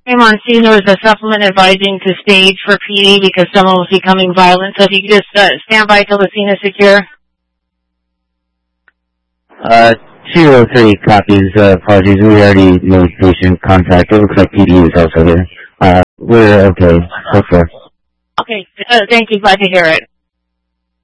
Hey, Monsignor, there was a supplement advising to stage for PD because someone was becoming violent. So if you could just stand by till the scene is secure. 203 copies. Apologies, we already made patient contact. It looks like PD is also here. We're okay. So far. Okay, thank you. Glad to hear it.